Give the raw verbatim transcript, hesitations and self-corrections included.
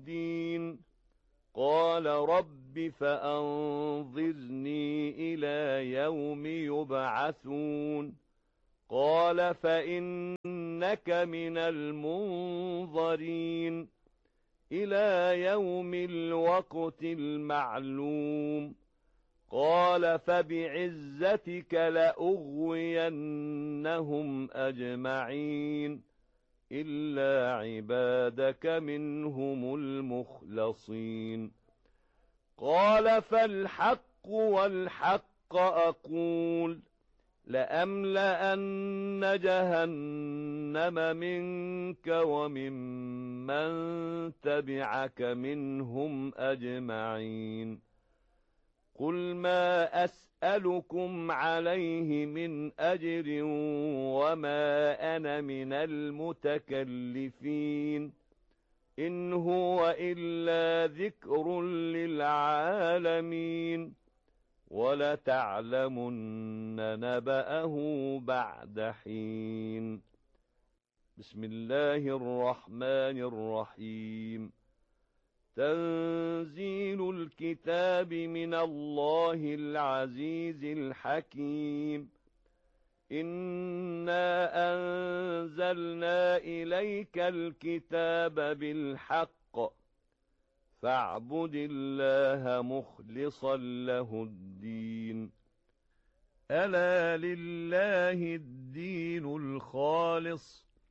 الدين قال رب فأنظرني إلى يوم يبعثون قال فإنك من المنظرين إلى يوم الوقت المعلوم قال فبعزتك لأغوينهم أجمعين إلا عبادك منهم المخلصين قال فالحق والحق أقول لأملأن جهنم منك وممن تبعك منهم أجمعين قل ما أسألكم عليه من أجر وما أنا من المتكلفين إن هو إلا ذكر للعالمين ولتعلمن نبأه بعد حين بسم الله الرحمن الرحيم تنزيل الكتاب من الله العزيز الحكيم إنا أنزلنا إليك الكتاب بالحق فاعبد الله مخلصا له الدين ألا لله الدين الخالص